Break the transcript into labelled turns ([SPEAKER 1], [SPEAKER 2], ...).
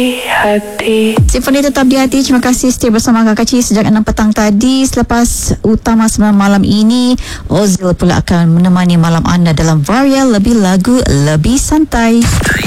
[SPEAKER 1] hati.
[SPEAKER 2] Simfoni tetap di hati. Terima kasih stay bersama Kak Cik sejak 6 petang tadi. Selepas utama sembilan malam ini, Ozil pula akan menemani malam anda dalam Varia lebih lagu, lebih santai.